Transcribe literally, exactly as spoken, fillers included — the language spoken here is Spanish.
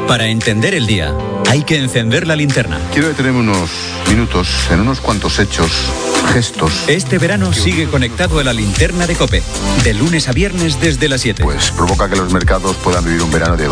Para entender el día, hay que encender la linterna. Quiero detenerme unos minutos en unos cuantos hechos, gestos. Este verano sigue conectado a la linterna de COPE, de lunes a viernes desde las siete. Pues provoca que los mercados puedan vivir un verano de